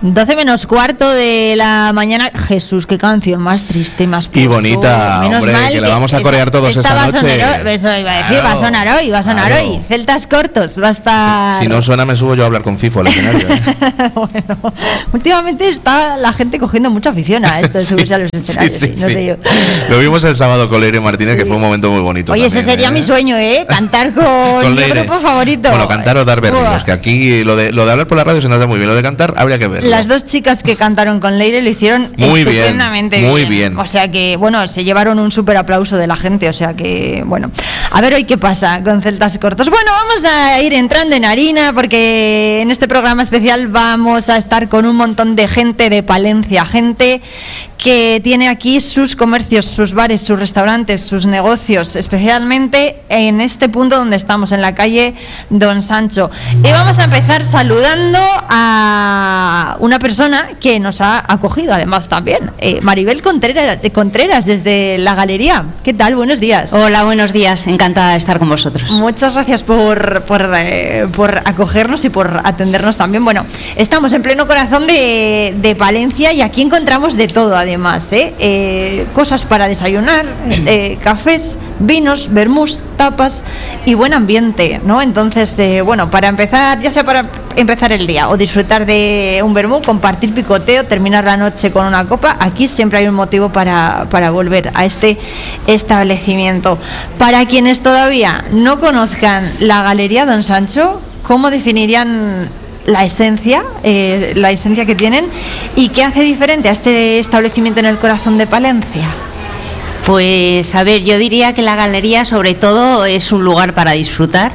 12 menos cuarto de la mañana. Jesús, qué canción más triste y más puesto. Y bonita, menos hombre, mal que la vamos a corear todos esta noche. Eso iba a decir, claro, va a sonar hoy. Celtas cortos, va a estar... Si no suena, me subo yo a hablar con Fifo al escenario. Bueno, últimamente está la gente cogiendo mucha afición a esto de subirse a los escenarios. Sí, no sé yo. Lo vimos el sábado con Leire Martínez, que fue un momento muy bonito. Oye, también, ese sería mi sueño, cantar con mi grupo favorito. Bueno, cantar o dar versos, que aquí lo de hablar por la radio se nos da muy bien. Lo de cantar habría que verlo. Las dos chicas que cantaron con Leire lo hicieron muy estupendamente bien. Muy bien. O sea que, bueno, se llevaron un súper aplauso de la gente. O sea que, bueno, a ver hoy qué pasa con Celtas Cortos. Bueno, vamos a ir entrando en harina porque en este programa especial vamos a estar con un montón de gente de Palencia, gente que tiene aquí sus comercios, sus bares, sus restaurantes, sus negocios, especialmente en este punto donde estamos, en la calle Don Sancho. Y vamos a empezar saludando a una persona que nos ha acogido, además también, Maribel Contreras, desde la galería. ¿Qué tal? Buenos días. Hola, buenos días. Encantada de estar con vosotros. Muchas gracias por acogernos y por atendernos también. Bueno, estamos en pleno corazón de Palencia y aquí encontramos de todo, además, cosas para desayunar, cafés, vinos, vermús, tapas y buen ambiente, ¿no? Entonces, bueno, para empezar, ya sea para empezar el día o disfrutar de un vermú, compartir picoteo, terminar la noche con una copa, aquí siempre hay un motivo para volver a este establecimiento. Para quienes todavía no conozcan la Galería Don Sancho, ¿cómo definirían la esencia que tienen y qué hace diferente a este establecimiento en el corazón de Palencia? Pues a ver, yo diría que la galería sobre todo es un lugar para disfrutar.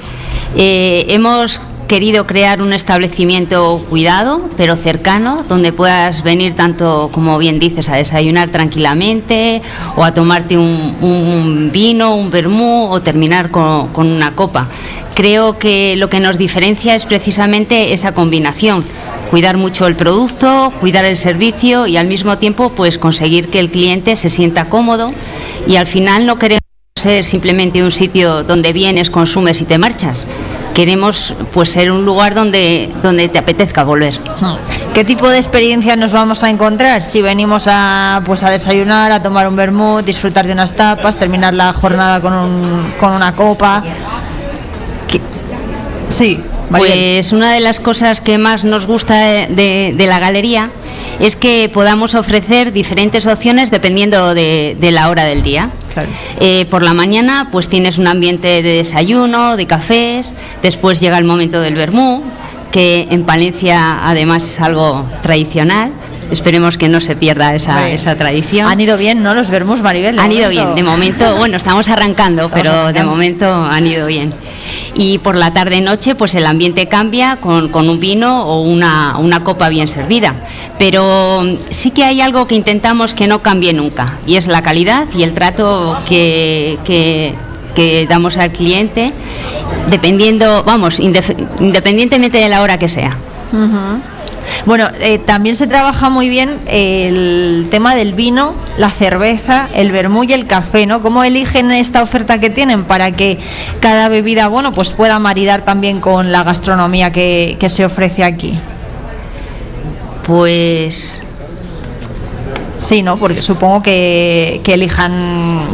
Hemos querido crear un establecimiento cuidado pero cercano, donde puedas venir tanto, como bien dices, a desayunar tranquilamente o a tomarte un vino, un vermú o terminar con una copa. Creo que lo que nos diferencia es precisamente esa combinación: cuidar mucho el producto, cuidar el servicio y al mismo tiempo pues conseguir que el cliente se sienta cómodo, y al final no queremos ser simplemente un sitio donde vienes, consumes y te marchas. Queremos pues ser un lugar donde te apetezca volver. ¿Qué tipo de experiencia nos vamos a encontrar si venimos a desayunar, a tomar un vermut, disfrutar de unas tapas, terminar la jornada con una copa? Sí, Mariel. Pues una de las cosas que más nos gusta de la galería es que podamos ofrecer diferentes opciones dependiendo de la hora del día. Claro. Por la mañana pues tienes un ambiente de desayuno, de cafés, después llega el momento del vermú, que en Palencia además es algo tradicional. Esperemos que no se pierda esa tradición. Han ido bien, ¿no? Los vermús, Maribel. Han ido bien, de momento, bueno, estamos arrancando, pero de momento han ido bien. Y por la tarde-noche, pues el ambiente cambia con un vino o una copa bien servida. Pero sí que hay algo que intentamos que no cambie nunca, y es la calidad y el trato que damos al cliente, independientemente de la hora que sea. Uh-huh. Bueno, también se trabaja muy bien el tema del vino, la cerveza, el vermú y el café, ¿no? ¿Cómo eligen esta oferta que tienen para que cada bebida, bueno, pues pueda maridar también con la gastronomía que se ofrece aquí? Pues sí, ¿no? Porque supongo que elijan,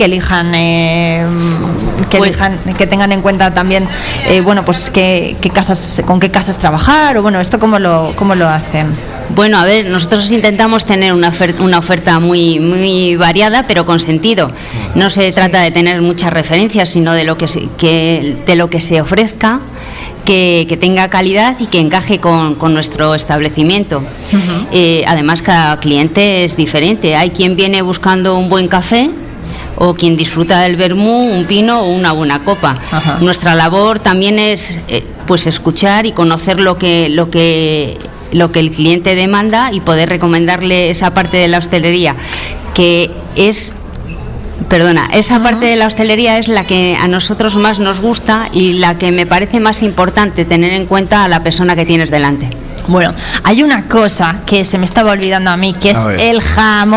que tengan en cuenta también, bueno, pues con qué casas trabajar, o bueno, esto cómo lo hacen. Bueno, a ver, nosotros intentamos tener una oferta muy, muy variada, pero con sentido. No se trata de tener muchas referencias, sino de lo que se ofrezca, que tenga calidad y que encaje con nuestro establecimiento. Uh-huh. Además, cada cliente es diferente. Hay quien viene buscando un buen café o quien disfruta del vermú, un vino o una buena copa. Uh-huh. Nuestra labor también es pues escuchar y conocer lo que el cliente demanda y poder recomendarle esa parte de la hostelería que es... esa parte de la hostelería es la que a nosotros más nos gusta y la que me parece más importante tener en cuenta a la persona que tienes delante. Bueno, hay una cosa que se me estaba olvidando a mí, que es el jamón.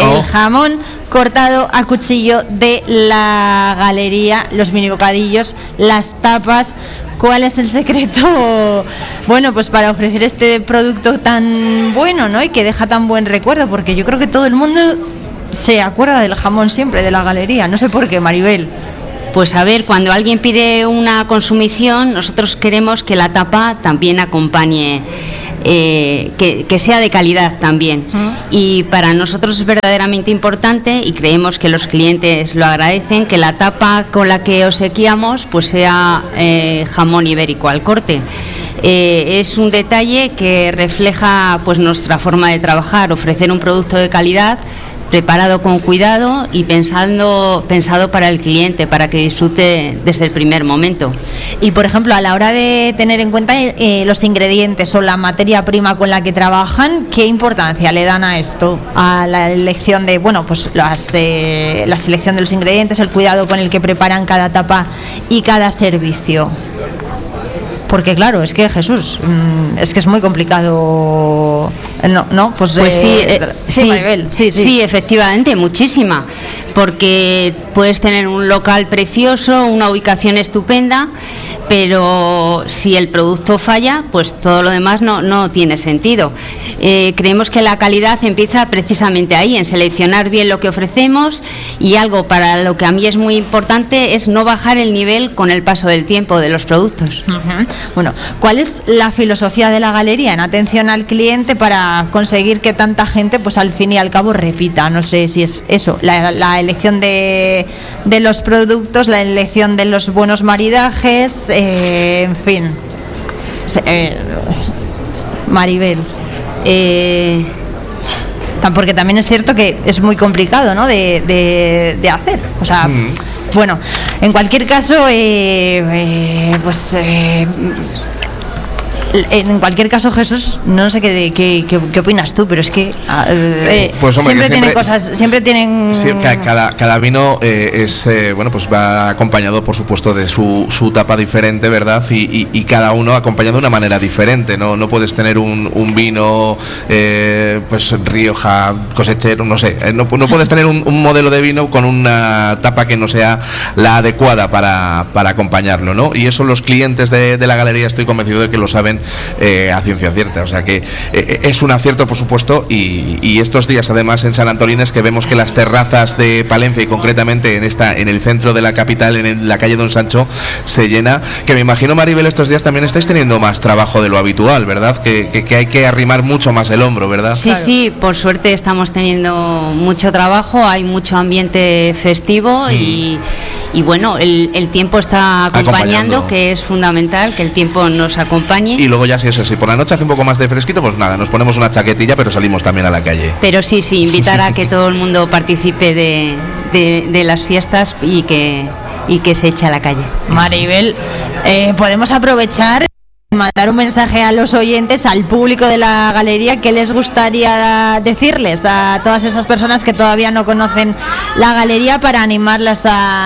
el jamón cortado a cuchillo de la galería, los mini bocadillos, las tapas. ¿Cuál es el secreto? Bueno, pues para ofrecer este producto tan bueno, ¿no? Y que deja tan buen recuerdo, porque yo creo que todo el mundo se acuerda del jamón siempre, de la galería. No sé por qué, Maribel. Pues a ver, cuando alguien pide una consumición, nosotros queremos que la tapa también acompañe, que sea de calidad también. Y para nosotros es verdaderamente importante, y creemos que los clientes lo agradecen, que la tapa con la que obsequiamos pues sea jamón ibérico al corte. Es un detalle que refleja pues nuestra forma de trabajar, ofrecer un producto de calidad, preparado con cuidado y pensado para el cliente, para que disfrute desde el primer momento. Y por ejemplo, a la hora de tener en cuenta los ingredientes o la materia prima con la que trabajan, ¿qué importancia le dan a esto? A la elección de, bueno, pues la selección de los ingredientes, el cuidado con el que preparan cada tapa y cada servicio. Porque claro, es que Jesús, es que es muy complicado. No, pues sí, Maribel, sí, efectivamente, muchísima, porque puedes tener un local precioso, una ubicación estupenda, pero si el producto falla, pues todo lo demás no tiene sentido. Creemos que la calidad empieza precisamente ahí, en seleccionar bien lo que ofrecemos, y algo para lo que a mí es muy importante es no bajar el nivel con el paso del tiempo de los productos. Bueno, ¿cuál es la filosofía de la galería en atención al cliente para conseguir que tanta gente, pues al fin y al cabo, repita? No sé si es eso, la elección de los productos, la elección de los buenos maridajes, en fin. Maribel. Porque también es cierto que es muy complicado, ¿no? de hacer. O sea, bueno, en cualquier caso, en cualquier caso, Jesús, no sé qué opinas tú, pero es que pues, hombre, siempre tienen sí, cada vino pues va acompañado, por supuesto, de su tapa diferente, ¿verdad? Y cada uno acompañado de una manera diferente. No puedes tener un vino pues Rioja cosechero, no sé, no puedes tener un modelo de vino con una tapa que no sea la adecuada para acompañarlo, ¿no? Y eso los clientes de la galería, estoy convencido de que lo saben a ciencia cierta, o sea que es un acierto, por supuesto, y estos días además en San Antolín que vemos que las terrazas de Palencia, y concretamente en el centro de la capital, en la calle Don Sancho, se llena, que me imagino, Maribel, estos días también estáis teniendo más trabajo de lo habitual, ¿verdad? Que hay que arrimar mucho más el hombro, ¿verdad? Sí, claro. Sí, por suerte estamos teniendo mucho trabajo, hay mucho ambiente festivo y bueno, el tiempo está acompañando, que es fundamental, que el tiempo nos acompañe. Y luego ya si por la noche hace un poco más de fresquito, pues nada, nos ponemos una chaquetilla, pero salimos también a la calle. Pero sí, invitar a que todo el mundo participe de las fiestas y que se eche a la calle. Maribel, podemos aprovechar y mandar un mensaje a los oyentes, al público de la galería. ¿Qué les gustaría decirles a todas esas personas que todavía no conocen la galería, para animarlas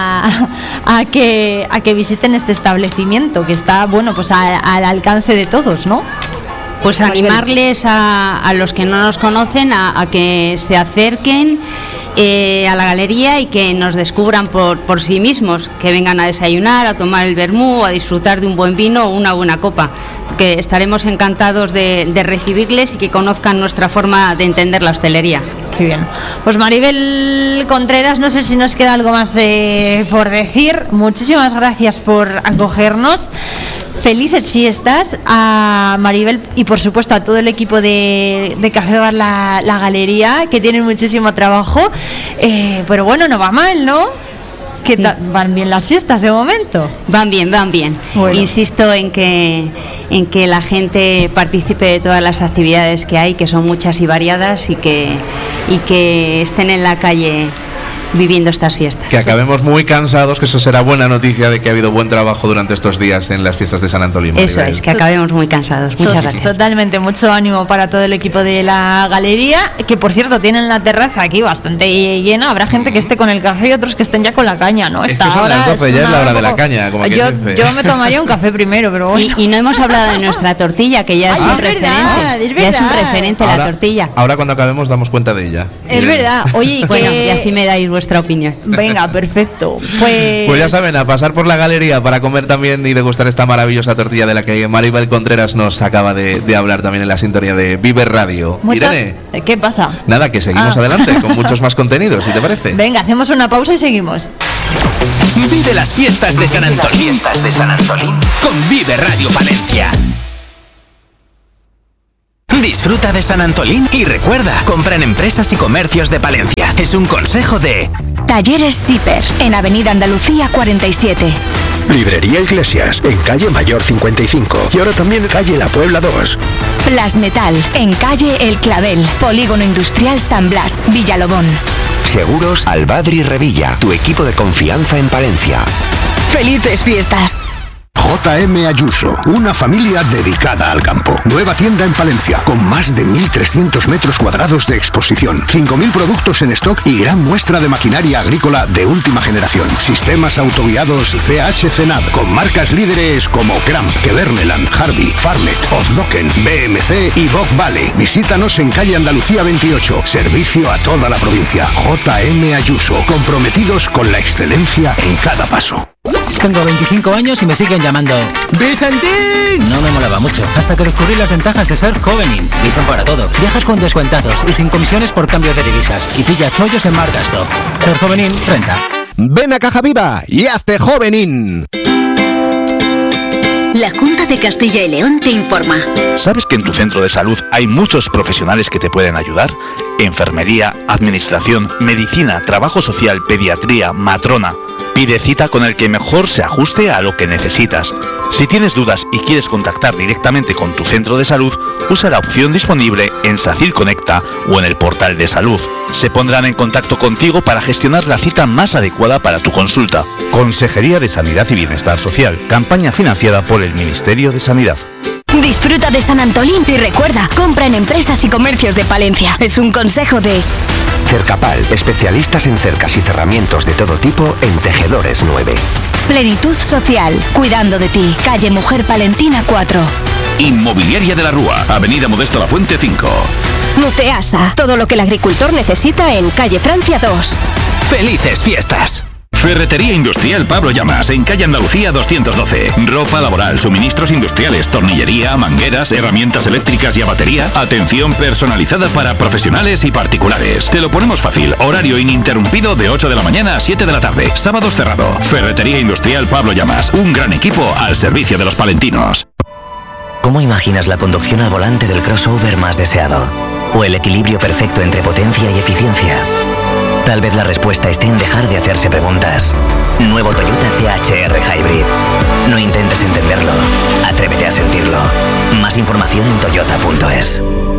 a que visiten este establecimiento que está, bueno, pues al alcance de todos, ¿no? Pues animarles a los que no nos conocen a que se acerquen a la galería y que nos descubran por sí mismos, que vengan a desayunar, a tomar el vermú, a disfrutar de un buen vino o una buena copa, porque estaremos encantados de recibirles y que conozcan nuestra forma de entender la hostelería. Qué bien. Pues Maribel Contreras, no sé si nos queda algo más por decir. Muchísimas gracias por acogernos. Felices fiestas a Maribel y por supuesto a todo el equipo de Café Bar La Galería, que tienen muchísimo trabajo, pero bueno, no va mal, ¿no? ¿Qué van bien las fiestas de momento? Van bien. Bueno. Insisto en que la gente participe de todas las actividades que hay, que son muchas y variadas, y que estén en la calle viviendo estas fiestas. Que acabemos muy cansados, que eso será buena noticia de que ha habido buen trabajo durante estos días en las fiestas de San Antolín. Eso es, que acabemos muy cansados. Muchas gracias. Totalmente, mucho ánimo para todo el equipo de la galería, que por cierto tienen la terraza aquí bastante llena. Habrá gente que esté con el café y otros que estén ya con la caña, ¿no? Es que son las 12, ya es la hora de la caña, como yo me tomaría un café primero, pero bueno. Y no hemos hablado de nuestra tortilla, que ya es un referente. Ya es un referente ahora, la tortilla. Ahora cuando acabemos damos cuenta de ella. Es verdad. Oye, bueno, y así me dais vuestra opinión. Venga, perfecto. Pues ya saben, a pasar por la galería para comer también y degustar esta maravillosa tortilla de la que Maribel Contreras nos acaba de hablar también en la sintonía de Vive Radio. Irene, ¿qué pasa? Nada, que seguimos adelante con muchos más contenidos, si te parece. Venga, hacemos una pausa y seguimos. Vive las fiestas de San Antolín con Vive Radio Palencia. Disfruta de San Antolín y recuerda, compra en empresas y comercios de Palencia. Es un consejo de Talleres Zipper, en Avenida Andalucía 47. Librería Iglesias, en calle Mayor 55 y ahora también en calle La Puebla 2. Plasmetal, en calle El Clavel, Polígono Industrial San Blas, Villalobón. Seguros Albadri Revilla, tu equipo de confianza en Palencia. ¡Felices fiestas! JM Ayuso, una familia dedicada al campo. Nueva tienda en Palencia, con más de 1.300 metros cuadrados de exposición, 5.000 productos en stock y gran muestra de maquinaria agrícola de última generación. Sistemas autoguiados CH-CENAD, con marcas líderes como Cramp, Keverneland, Harvey, Farnet, Ozdoken, BMC y Bock Valley. Visítanos en calle Andalucía 28. Servicio a toda la provincia. JM Ayuso, comprometidos con la excelencia en cada paso. Tengo 25 años y me siguen llamando ¡Vicentín! No me molaba mucho, hasta que descubrí las ventajas de ser Jovenin. Dicen para todo. Viajas con descuentados y sin comisiones por cambio de divisas. Y pilla chollos en Margasto. Ser Jovenin renta. Ven a Caja Viva y hazte Jovenin. La Junta de Castilla y León te informa. ¿Sabes que en tu centro de salud hay muchos profesionales que te pueden ayudar? Enfermería, administración, medicina, trabajo social, pediatría, matrona. Pide cita con el que mejor se ajuste a lo que necesitas. Si tienes dudas y quieres contactar directamente con tu centro de salud, usa la opción disponible en SACIR Conecta o en el portal de salud. Se pondrán en contacto contigo para gestionar la cita más adecuada para tu consulta. Consejería de Sanidad y Bienestar Social. Campaña financiada por el Ministerio de Sanidad. Disfruta de San Antolín y recuerda, compra en empresas y comercios de Palencia. Es un consejo de Cercapal, especialistas en cercas y cerramientos de todo tipo en Tejedores 9. Plenitud Social, cuidando de ti. Calle Mujer Palentina 4. Inmobiliaria de la Rúa, Avenida Modesto Lafuente 5. Nuteasa, todo lo que el agricultor necesita en Calle Francia 2. ¡Felices fiestas! Ferretería Industrial Pablo Llamas, en calle Andalucía 212. Ropa laboral, suministros industriales, tornillería, mangueras, herramientas eléctricas y a batería. Atención personalizada para profesionales y particulares. Te lo ponemos fácil. Horario ininterrumpido de 8 de la mañana a 7 de la tarde. Sábados cerrado. Ferretería Industrial Pablo Llamas. Un gran equipo al servicio de los palentinos. ¿Cómo imaginas la conducción al volante del crossover más deseado? ¿O el equilibrio perfecto entre potencia y eficiencia? Tal vez la respuesta esté en dejar de hacerse preguntas. Nuevo Toyota THR Hybrid. No intentes entenderlo, atrévete a sentirlo. Más información en toyota.es.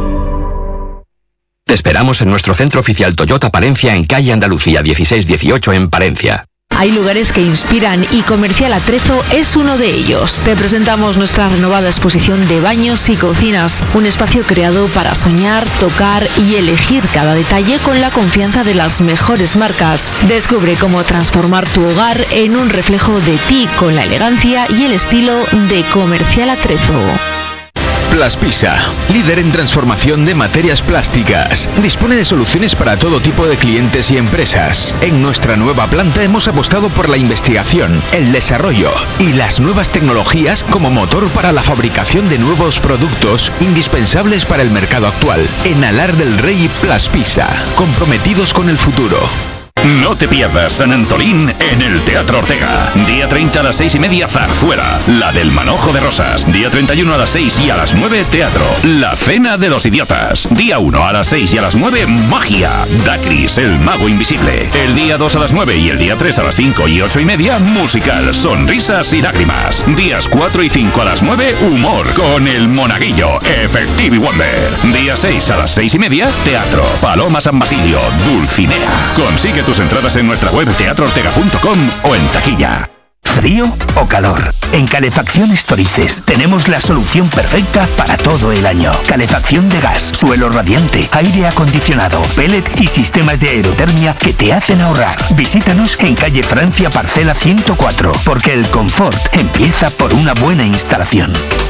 Te esperamos en nuestro centro oficial Toyota Palencia en calle Andalucía 1618 en Palencia. Hay lugares que inspiran y Comercial Atrezo es uno de ellos. Te presentamos nuestra renovada exposición de baños y cocinas, un espacio creado para soñar, tocar y elegir cada detalle con la confianza de las mejores marcas. Descubre cómo transformar tu hogar en un reflejo de ti con la elegancia y el estilo de Comercial Atrezo. Plaspisa, líder en transformación de materias plásticas. Dispone de soluciones para todo tipo de clientes y empresas. En nuestra nueva planta hemos apostado por la investigación, el desarrollo y las nuevas tecnologías como motor para la fabricación de nuevos productos indispensables para el mercado actual. En Alar del Rey Plaspisa, comprometidos con el futuro. No te pierdas San Antolín en el Teatro Ortega. Día 30 a las 6:30, Zarzuela, la del Manojo de Rosas. Día 31 a las 6 y a las 9, Teatro, La Cena de los Idiotas. Día 1 a las 6 y a las 9, Magia, Dacris, el Mago Invisible. El día 2 a las 9 y el día 3 a las 5 y 8:30, Musical, Sonrisas y Lágrimas. Días 4 y 5 a las 9, Humor, con el Monaguillo, Effective Wonder. Día 6 a las 6:30, Teatro, Paloma San Basilio, Dulcinea. Consigue tus entradas en nuestra web teatroortega.com o en taquilla. ¿Frío o calor? En Calefacciones Torices tenemos la solución perfecta para todo el año. Calefacción de gas, suelo radiante, aire acondicionado, pellet y sistemas de aerotermia que te hacen ahorrar. Visítanos en calle Francia, parcela 104, porque el confort empieza por una buena instalación.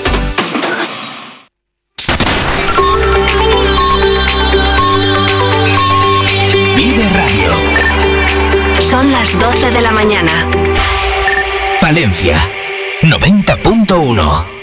Vive Radio. Son las 12 de la mañana. Palencia 90.1.